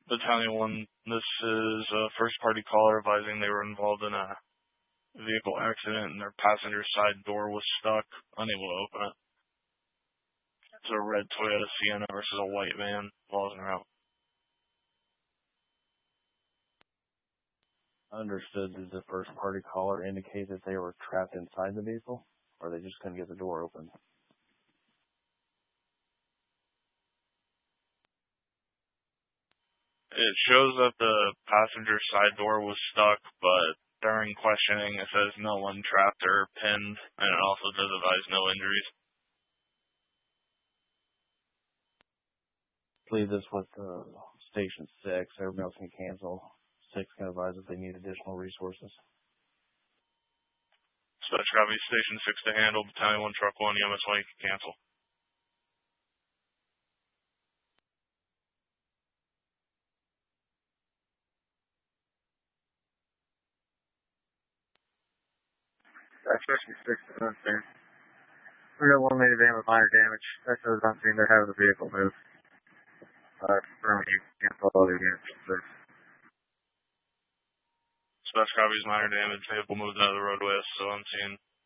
Battalion 1, this is a first-party caller advising they were involved in a vehicle accident and their passenger side door was stuck, unable to open it. It's a red Toyota Sienna versus a white van, balls en route. Understood. Did the first-party caller indicate that they were trapped inside the vehicle, or they just couldn't get the door open? It shows that the passenger side door was stuck, but during questioning it says no one trapped or pinned, and it also does advise no injuries. Leave this with Station 6. Everybody else can cancel. 6 can advise if they need additional resources. Dispatch copy, Station 6 to handle, Battalion 1, Truck 1, EMS 1, you can cancel. Station 6 is unseen. We got one minivan with minor damage. That shows unseen. They're having the vehicle move. Confirming you cancel all the units. Dispatch copies, minor damage, vehicle moved out of the roadway, so unseen.